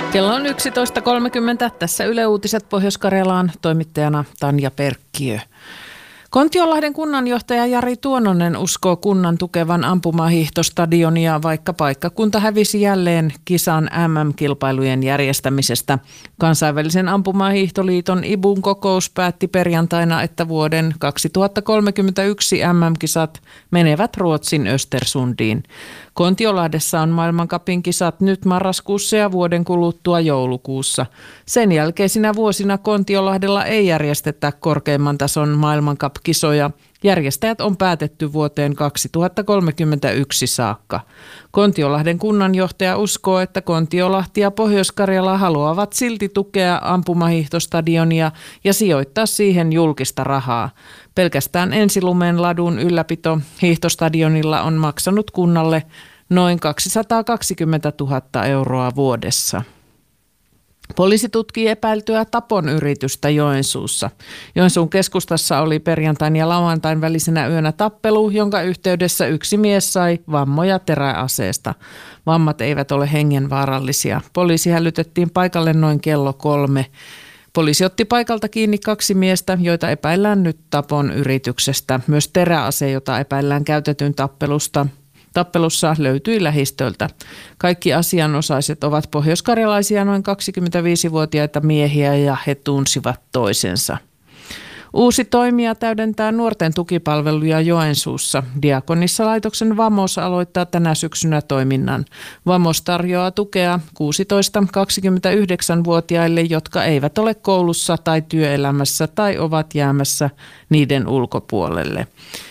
Kello on 11.30. Tässä Yle Uutiset Pohjois-Karjalaan, toimittajana Tanja Perkkiö. Kontiolahden kunnanjohtaja Jari Tuononen uskoo kunnan tukevan ampumahiihtostadionia, vaikka paikkakunta hävisi jälleen kisan MM-kilpailujen järjestämisestä. Kansainvälisen ampumahiihtoliiton IBUn kokous päätti perjantaina, että vuoden 2031 MM-kisat menevät Ruotsin Östersundiin. Kontiolahdessa on maailmancupin kisat nyt marraskuussa ja vuoden kuluttua joulukuussa. Sen jälkeisinä vuosina Kontiolahdella ei järjestetä korkeimman tason maailmancup-kisoja. Järjestäjät on päätetty vuoteen 2031 saakka. Kontiolahden kunnanjohtaja uskoo, että Kontiolahti ja Pohjois-Karjala haluavat silti tukea ampumahiihtostadionia ja sijoittaa siihen julkista rahaa. Pelkästään Ensilumen ladun ylläpito hiihtostadionilla on maksanut kunnalle noin 220 000 euroa vuodessa. Poliisi tutkii epäiltyä tapon yritystä Joensuussa. Joensuun keskustassa oli perjantain ja lauantain välisenä yönä tappelu, jonka yhteydessä yksi mies sai vammoja teräaseesta. Vammat eivät ole hengenvaarallisia. Poliisi hälytettiin paikalle noin kello 3. Poliisi otti paikalta kiinni 2 miestä, joita epäillään nyt tapon yrityksestä. Myös teräase, jota epäillään käytetyn tappelussa löytyi lähistöltä. Kaikki asianosaiset ovat pohjoiskarjalaisia noin 25-vuotiaita miehiä ja he tunsivat toisensa. Uusi toimija täydentää nuorten tukipalveluja Joensuussa. Diakonissalaitoksen Vamos aloittaa tänä syksynä toiminnan. Vamos tarjoaa tukea 16-29-vuotiaille, jotka eivät ole koulussa tai työelämässä tai ovat jäämässä niiden ulkopuolelle.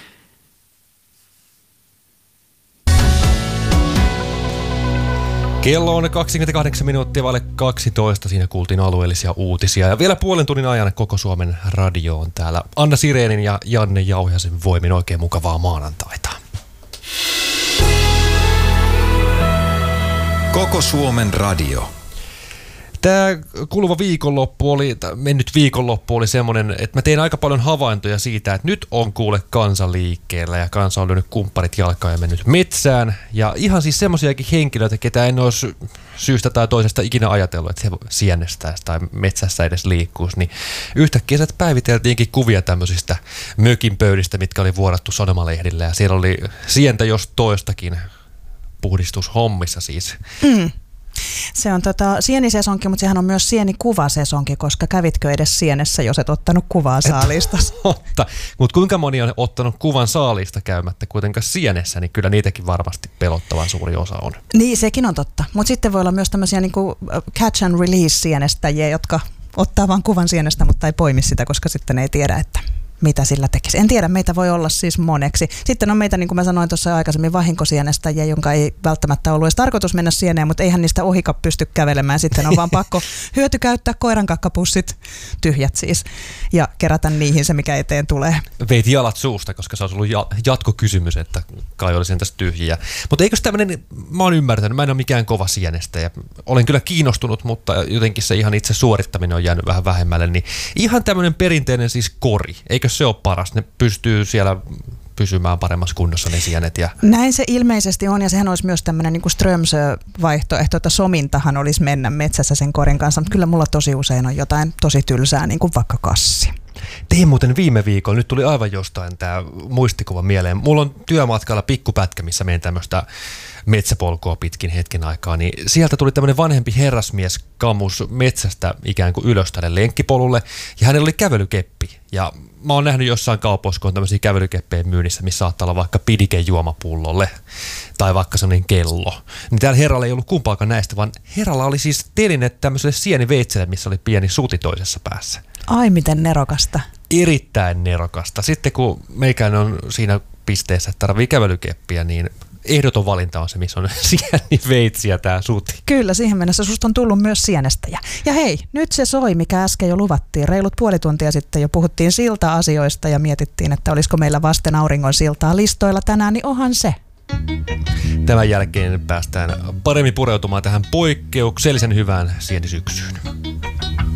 Kello on 28 minuuttia vaille 12. Siinä kuultiin alueellisia uutisia. Ja vielä puolen tunnin ajan koko Suomen radio on täällä. Anna Sirenin ja Janne Jauhiasen voimin oikein mukavaa maanantaita. Koko Suomen radio. Tämä kuluva mennyt viikonloppu oli semmoinen, että mä tein aika paljon havaintoja siitä, että nyt on kuule kansa liikkeellä ja kansa on lyönyt kumpparit jalkaan ja mennyt metsään. Ja ihan siis semmoisiakin henkilöitä, ketä en olisi syystä tai toisesta ikinä ajatellut, että se sienestäisi tai metsässä edes liikkuisi. Niin yhtäkkiä sieltä päiviteltiinkin kuvia tämmöisistä mökin pöydistä, mitkä oli vuorattu sanomalehdillä ja siellä oli sientä jos toistakin puhdistushommissa siis. Se on sienisesonki, mutta sehän on myös sienikuvasesonki, koska kävitkö edes sienessä, jos et ottanut kuvaa saalista? Totta, mutta kuinka moni on ottanut kuvan saalista käymättä kuitenkaan sienessä, niin kyllä niitäkin varmasti pelottavan suuri osa on. Niin, sekin on totta, mutta sitten voi olla myös tämmöisiä niin kuin catch and release sienestäjiä, jotka ottaa vaan kuvan sienestä, mutta ei poimi sitä, koska sitten ei tiedä, että mitä sillä tekisi. En tiedä, meitä voi olla siis moneksi. Sitten on meitä, niin kuin mä sanoin tuossa aikaisemmin, vahinkosienestäjiä, jonka ei välttämättä ollut edes tarkoitus mennä sieneen, mutta eihän niistä ohika pysty kävelemään. Sitten on vaan pakko hyötykäyttää koirankakkapussit, tyhjät siis, ja kerätä niihin se, mikä eteen tulee. Veit jalat suusta, koska se olisi ollut jatkokysymys, että kai oli sen tässä tyhjiä. Mutta eikös tämmöinen, mä oon ymmärtänyt, mä en ole mikään kova sienestäjä. Olen kyllä kiinnostunut, mutta jotenkin se ihan itse suorittaminen on jäänyt vähän vähemmälle. Niin ihan tämmöinen perinteinen siis kori, eikö se ole paras? Ne pystyy siellä pysymään paremmassa kunnossa ne sienet. Ja näin se ilmeisesti on, ja sehän olisi myös tämmöinen niin kuin Strömsö-vaihtoehto, että somintahan olisi mennä metsässä sen korin kanssa, mutta kyllä mulla tosi usein on jotain tosi tylsää, niin kuin vaikka kassi. Tein muuten viime viikolla, nyt tuli aivan jostain tämä muistikuva mieleen. Mulla on työmatkalla pikkupätkä, missä menen tämmöistä metsäpolkua pitkin hetken aikaa, niin sieltä tuli tämmöinen vanhempi herrasmies kammus metsästä ikään kuin ylös tälle lenkkipolulle, ja hänellä oli kävelykeppi, ja mä oon nähnyt jossain kaupoissa, kun on tämmöisiä kävelykeppejä myynnissä, missä saattaa olla vaikka pidike juomapullolle, tai vaikka semmoinen kello. Niin täällä herralla ei ollut kumpaakaan näistä, vaan herralla oli siis teline tämmöiselle sieniveitselle, missä oli pieni suti toisessa päässä. Ai miten nerokasta. Erittäin nerokasta. Sitten kun meikäinen on siinä pisteessä, että tarvii kävelykeppiä, niin ehdoton valinta on se, missä on sieniveitsi ja tää suti. Kyllä, siihen mennessä susta on tullut myös sienestäjä. Ja hei, nyt se soi, mikä äsken jo luvattiin. Reilut puoli tuntia sitten jo puhuttiin silta-asioista ja mietittiin, että olisiko meillä vasten auringon siltaa listoilla tänään, niin onhan se. Tämän jälkeen päästään paremmin pureutumaan tähän poikkeuksellisen hyvään sienisyksyyn.